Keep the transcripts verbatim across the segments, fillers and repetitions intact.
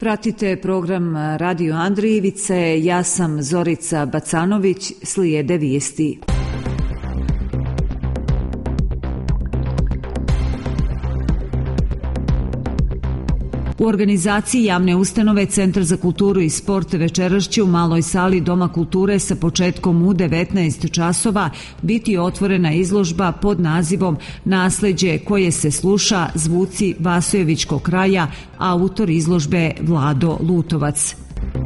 Pratite program Radio Andrijevice, ja sam Zorica Bacanović, slijede vijesti. U organizaciji javne ustanove Centar za kulturu i sport večeras će u maloj sali Doma kulture sa početkom u devetnaest časova biti otvorena izložba pod nazivom Nasleđe koje se sluša, zvuci Vasojevičkog kraja, autor izložbe Vlado Lutovac.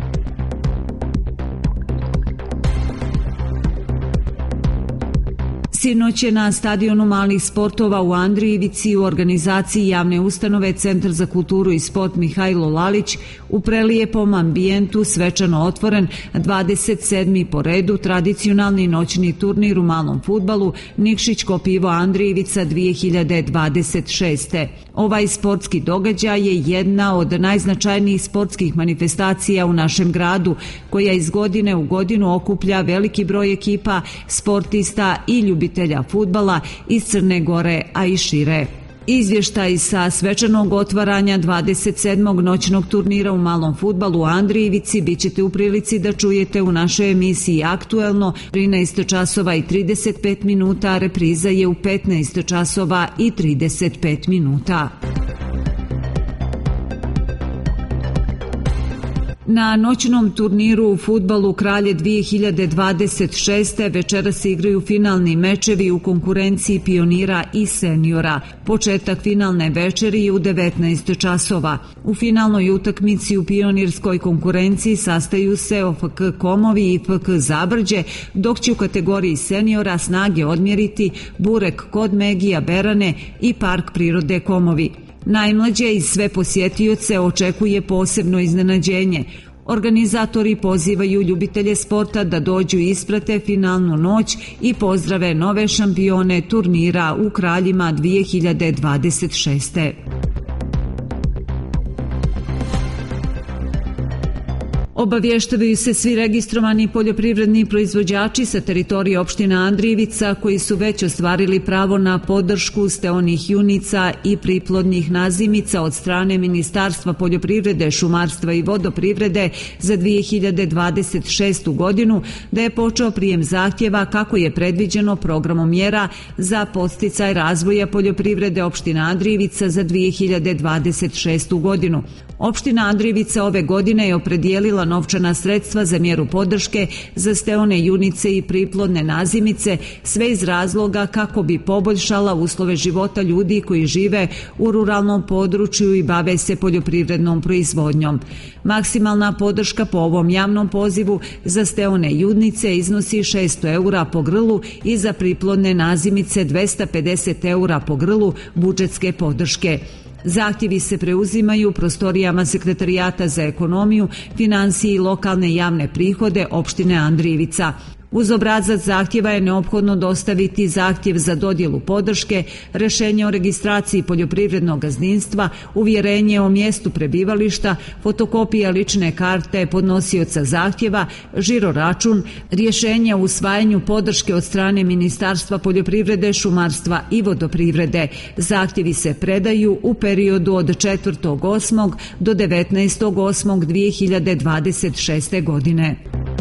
Sinoć je na stadionu malih sportova u Andrijevici u organizaciji javne ustanove Centar za kulturu i sport Mihajlo Lalić u prelijepom ambijentu svečano otvoren dvadeset sedmi po redu tradicionalni noćni turnir u malom fudbalu Nikšićko pivo Andrijevica dvije hiljade dvadeset šeste. Ovaj sportski događaj je jedna od najznačajnijih sportskih manifestacija u našem gradu, koja iz godine u godinu okuplja veliki broj ekipa, sportista i ljubitelja fudbala iz Crne Gore, a i šire. Izvještaj sa svečanog otvaranja dvadeset sedmog noćnog turnira u malom fudbalu u Andrijevici bit ćete u prilici da čujete u našoj emisiji Aktuelno trinaest časova i trideset pet minuta, a repriza je u petnaest časova i trideset pet minuta. Na noćnom turniru u fudbalu Kralje dvije hiljade dvadeset šeste večeras se igraju finalni mečevi u konkurenciji pionira i seniora. Početak finalne večeri je u devetnaest časova. U finalnoj utakmici u pionirskoj konkurenciji sastaju se O F K Komovi i F K Zabrđe, dok će u kategoriji seniora snage odmjeriti Burek kod Megija Berane i Park prirode Komovi. Najmlađe i sve posjetioce očekuje posebno iznenađenje. Organizatori pozivaju ljubitelje sporta da dođu i isprate finalnu noć i pozdrave nove šampione turnira u Kraljima dvije hiljade dvadeset šeste. Obavještavaju se svi registrovani poljoprivredni proizvođači sa teritorije opštine Andrijevica koji su već ostvarili pravo na podršku steonih junica i priplodnih nazimica od strane Ministarstva poljoprivrede, šumarstva i vodoprivrede za dvije hiljade dvadeset šestu godinu, da je počeo prijem zahtjeva kako je predviđeno programom mjera za podsticaj razvoja poljoprivrede opštine Andrijevica za dvije hiljade dvadeset šestu godinu. Opština Andrijevica ove godine je opredijelila novčana sredstva za mjeru podrške za steone junice i priplodne nazimice, sve iz razloga kako bi poboljšala uslove života ljudi koji žive u ruralnom području i bave se poljoprivrednom proizvodnjom. Maksimalna podrška po ovom javnom pozivu za steone junice iznosi šesto eura po grlu i za priplodne nazimice dvesta pedeset eura po grlu budžetske podrške. Zahtjevi se preuzimaju u prostorijama Sekretarijata za ekonomiju, financije i lokalne javne prihode opštine Andrijevica. Uz obrazac zahtjeva je neophodno dostaviti zahtjev za dodjelu podrške, rješenje o registraciji poljoprivrednog gazdinstva, uvjerenje o mjestu prebivališta, fotokopija lične karte podnosioca zahtjeva, žiro račun, rješenje o usvajanju podrške od strane Ministarstva poljoprivrede, šumarstva i vodoprivrede. Zahtjevi se predaju u periodu od četvrtog osmog do devetnaestog osmog dvije hiljade dvadeset šeste godine.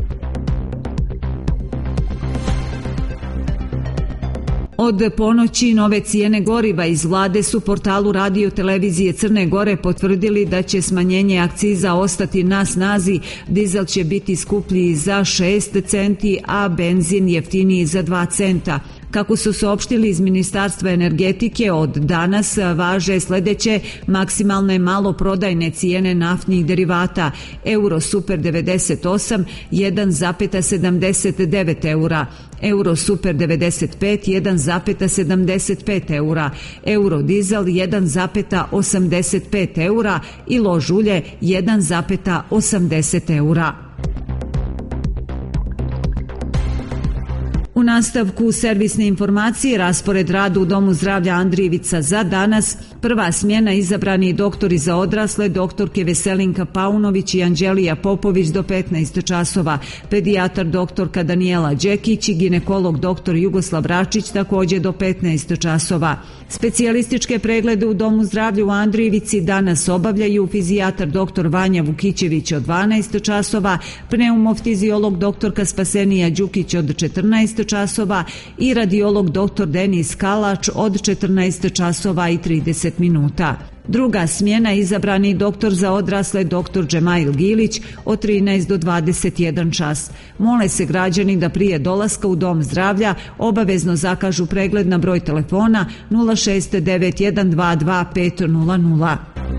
Od ponoći nove cijene goriva iz vlade su portalu Radio televizije Crne Gore potvrdili da će smanjenje akciza ostati na snazi, dizel će biti skuplji za šest centi, a benzin jeftiniji za dva centa. Kako su saopštili iz Ministarstva energetike, od danas važe sljedeće maksimalne maloprodajne cijene naftnih derivata: Euro Super devedeset osam jedan zarez sedamdeset devet eura, Euro Super devedeset pet jedan zarez sedamdeset pet eura, Euro Dizel jedan zarez osamdeset pet eura i lož ulje jedan zarez osamdeset eura. U U nastavku servisne informacije raspored rada u Domu zdravlja Andrijevica za danas. Prva smjena izabrani doktori za odrasle, doktorke Veselinka Paunović i Anđelija Popović do petnaest časova, pedijatar doktorka Danijela Đekić i ginekolog doktor Jugoslav Račić također do petnaest časova. Specijalističke preglede u Domu zdravlja u Andrijevici danas obavljaju fizijatar doktor Vanja Vukićević od dvanaest časova, pneumoftiziolog doktorka Spasenija Đukić od četrnaest časova i radiolog doktor Denis Kalač od četrnaest časova i trideset minuta. Druga smjena izabrani doktor za odrasle doktor Džemail Gilić od trinaest do dvadeset jedan čas. Mole se građani da prije dolaska u Dom zdravlja obavezno zakažu pregled na broj telefona nula šest devet jedan dva dva pet nula nula.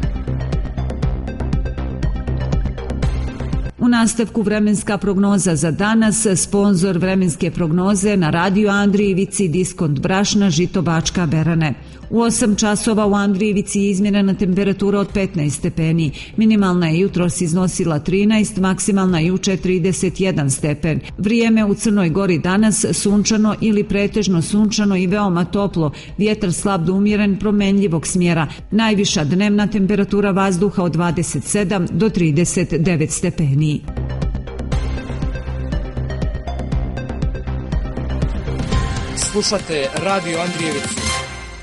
U nastavku vremenska prognoza za danas, sponzor vremenske prognoze na radiju Andrijevici, diskont brašna, žito Bačka Berane. U osam časova u Andrijevici je izmjerena temperatura od petnaest stepeni. Minimalna je jutros iznosila trinaest, maksimalna juče trideset jedan stepen. Vrijeme u Crnoj Gori danas sunčano ili pretežno sunčano i veoma toplo. Vjetar slab do umjeren promenljivog smjera. Najviša dnevna temperatura vazduha od dvadeset sedam do trideset devet stepeni. Slušate Radio Andrijevicu.